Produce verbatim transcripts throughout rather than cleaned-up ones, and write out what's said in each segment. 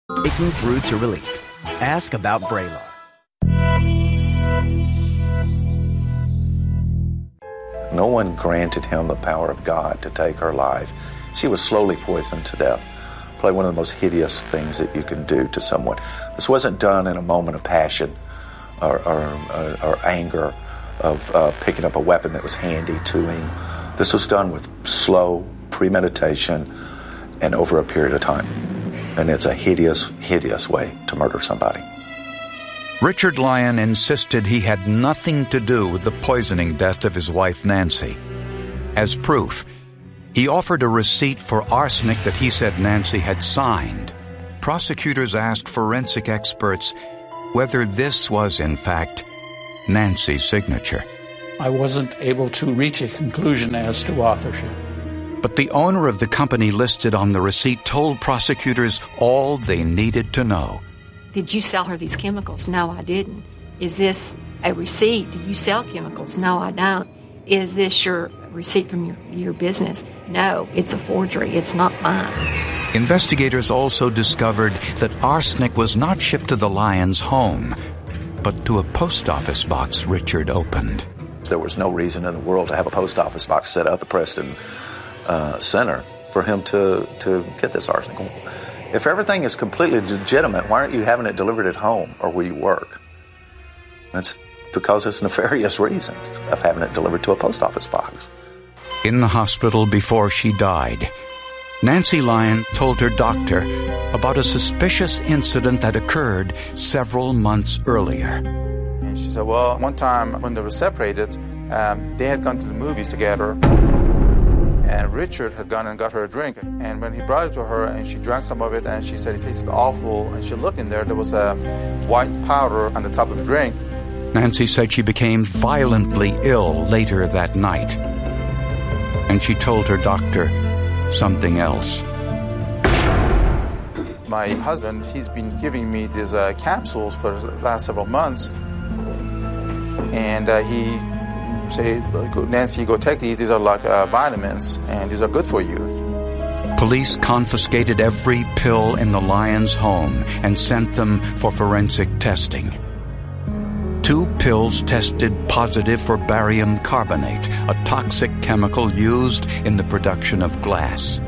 Breaking through to relief. Ask about Vraylar. No one granted him the power of God to take her life. She was slowly poisoned to death. Probably one of the most hideous things that you can do to someone. This wasn't done in a moment of passion or, or, or, or anger of uh, picking up a weapon that was handy to him. This was done with slow premeditation and over a period of time. And it's a hideous, hideous way to murder somebody. Richard Lyon insisted he had nothing to do with the poisoning death of his wife, Nancy. As proof, he offered a receipt for arsenic that he said Nancy had signed. Prosecutors asked forensic experts whether this was, in fact, Nancy's signature. I wasn't able to reach a conclusion as to authorship. But the owner of the company listed on the receipt told prosecutors all they needed to know. Did you sell her these chemicals? No, I didn't. Is this a receipt? Do you sell chemicals? No, I don't. Is this your receipt from your, your business? No, it's a forgery. It's not mine. Investigators also discovered that arsenic was not shipped to the Lyons' home, but to a post office box Richard opened. There was no reason in the world to have a post office box set up at Preston uh, Center for him to, to get this arsenic. If everything is completely legitimate, why aren't you having it delivered at home or where you work? That's because there's nefarious reasons of having it delivered to a post office box. In the hospital before she died, Nancy Lyon told her doctor about a suspicious incident that occurred several months earlier. And she said, well, one time when they were separated, um, they had gone to the movies together. And Richard had gone and got her a drink. And when he brought it to her and she drank some of it and she said it tasted awful, and she looked in there, there was a white powder on the top of the drink. Nancy said she became violently ill later that night. And she told her doctor something else. My husband, he's been giving me these uh, capsules for the last several months. And uh, he say, Nancy, go take these. These are like uh, vitamins, and these are good for you. Police confiscated every pill in the Lyons' home and sent them for forensic testing. Two pills tested positive for barium carbonate, a toxic chemical used in the production of glass.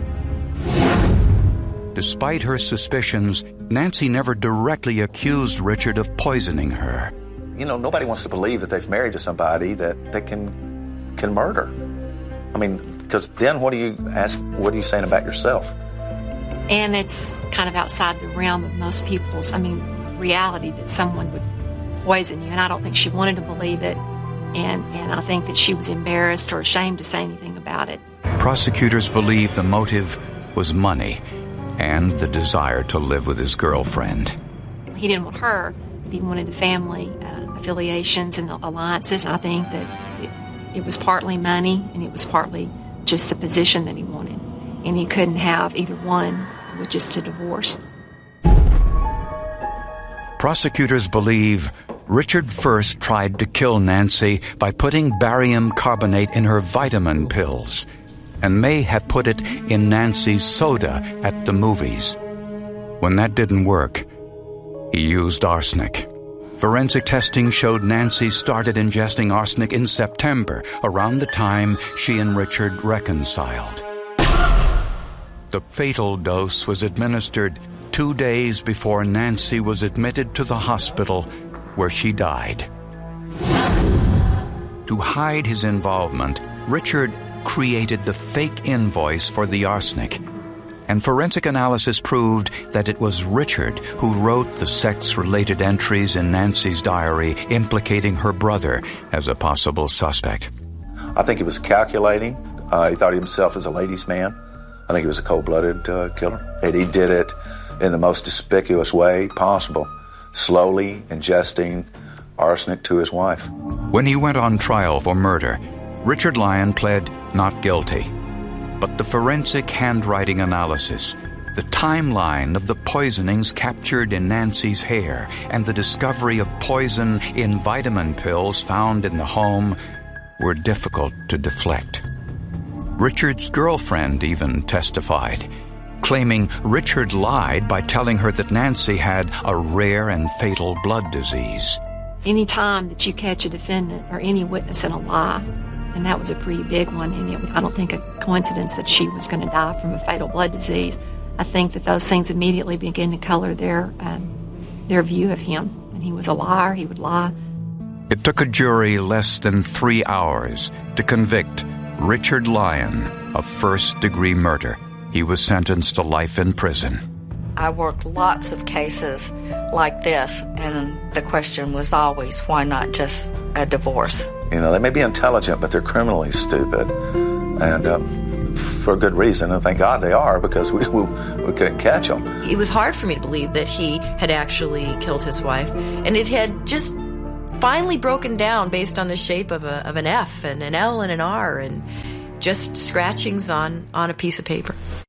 Despite her suspicions, Nancy never directly accused Richard of poisoning her. You know, nobody wants to believe that they've married to somebody that, that can can murder. I mean, because then what do you ask, what are you saying about yourself? And it's kind of outside the realm of most people's, I mean, reality that someone would poison you. And I don't think she wanted to believe it. And, and I think that she was embarrassed or ashamed to say anything about it. Prosecutors believe the motive was money and the desire to live with his girlfriend. He didn't want her, but he wanted the family uh, affiliations and the alliances. I think that it, it was partly money and it was partly just the position that he wanted. And he couldn't have either one with just a divorce. Prosecutors believe Richard first tried to kill Nancy by putting barium carbonate in her vitamin pills and may have put it in Nancy's soda at the movies. When that didn't work, he used arsenic. Forensic testing showed Nancy started ingesting arsenic in September, around the time she and Richard reconciled. The fatal dose was administered two days before Nancy was admitted to the hospital where she died. To hide his involvement, Richard created the fake invoice for the arsenic, and forensic analysis proved that it was Richard who wrote the sex-related entries in Nancy's diary implicating her brother as a possible suspect. I think he was calculating. Uh, he thought of himself as a ladies' man. I think he was a cold-blooded uh, killer. And he did it in the most despicable way possible, slowly ingesting arsenic to his wife. When he went on trial for murder, Richard Lyon pled not guilty. But the forensic handwriting analysis, the timeline of the poisonings captured in Nancy's hair, and the discovery of poison in vitamin pills found in the home were difficult to deflect. Richard's girlfriend even testified, claiming Richard lied by telling her that Nancy had a rare and fatal blood disease. Any time that you catch a defendant or any witness in a lie, and that was a pretty big one, and it, I don't think a coincidence that she was going to die from a fatal blood disease. I think that those things immediately begin to color their um, their view of him. And he was a liar, he would lie. It took a jury less than three hours to convict Richard Lyon of first-degree murder. He was sentenced to life in prison. I worked lots of cases like this, and the question was always, why not just a divorce? You know, they may be intelligent, but they're criminally stupid. And um, for good reason, and thank God they are, because we, we, we couldn't catch them. It was hard for me to believe that he had actually killed his wife, and it had just finally broken down based on the shape of, a, of an F and an L and an R and just scratchings on, on a piece of paper.